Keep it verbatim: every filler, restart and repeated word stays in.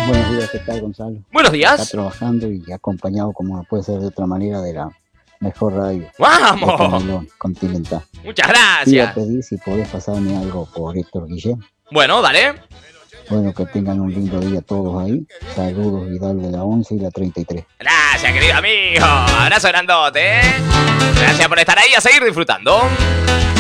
Buenos días, ¿qué tal, Gonzalo? Buenos Está días. trabajando y acompañado, como no puede ser de otra manera, de la mejor radio de ¡Vamos! Canelones, Continental. Muchas Te iba a gracias. pedir si podés pasarme algo por Héctor Guillén. Bueno, dale. Bueno, que tengan un lindo día todos ahí. Saludos, Vidal de la once y la treinta y tres. Gracias, querido amigo. Abrazo grandote. ¿eh? Gracias por estar ahí, a seguir disfrutando.